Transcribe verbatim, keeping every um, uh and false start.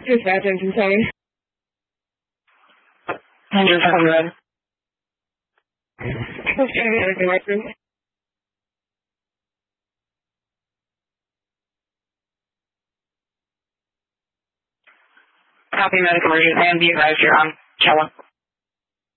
This bathroom's insane. one hundred. Let's try to get a washroom. Copy medical emergency and be advised you're on Chella.